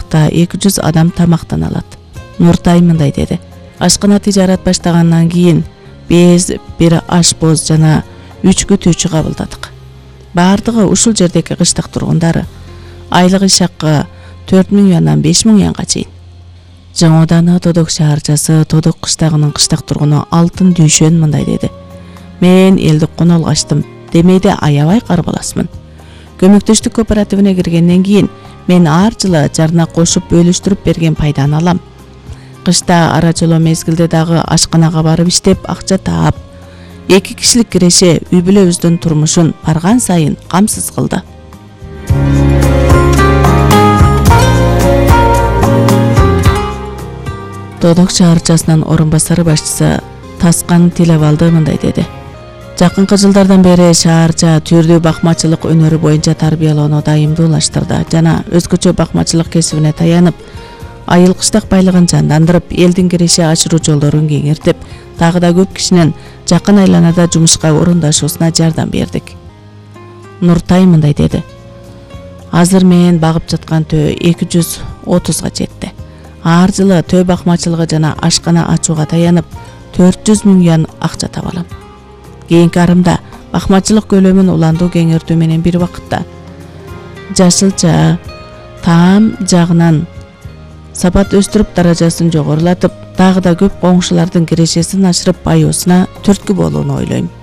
убакытта 200 адам тамактана алат. Нуртай мындай деди: ашкана тижарат баштагандан кийин биз бир ашпоз жана 3 күтүүчү кабылдадык. Бардыгы ушул жердеги кыштак тургундары. Айлык иш акы 4000 юандан 5000 юанга чейин. Жаңоданы Тодок шаарчасы Тодок кыштагынын кыштак тургуну Алтын Дүйшөн мындай деди: мен элдик конол ачтым, демейде аябай карбаласмын. Көмөктөштүк кооперативине киргенден кийин мен ар жылы жарына кошуп бөлүштүрүп берген пайданы алам. Кышта ара жоло мезгилде дагы ашканага барып иштеп акча таап, 2 кишилик киреше үй бүлөбүздүн турмушун барган сайын камсыз кылды. Тодок шаарчасынын орун басары башчысы Таскан Тилебалды мындай деди: жакынкы жылдардан бери шаарча түрдүү бакмачылык өнөрү боюнча тарбиялоону дайымдуулаштырды жана өзгөчө бакмачылык кесибине таянып, айыл кыштак байлыгын жандандырып, элдин киреше ашыруу жолдорун кеңиртип, дагы да көп кишинин жакын айланада жумушка орундашуусуна жардам бердик. Нуртай мындай деди: азыр мен багып жаткан төө 230га жетти. Ар жылы төө бакмачылыгы жана ашкана ачууга таянып 400 000 юан акча таба алам. Кийинки арымда бакмачылык көлөмүн уландуу кеңиртүү менен бир убакытта жашылча таам жагынан сапат өстүрүп, даражасын жогорулатып, дагы да көп коңшулардын кирешесин ашырып, баюусуна түрткү болууну ойлойм.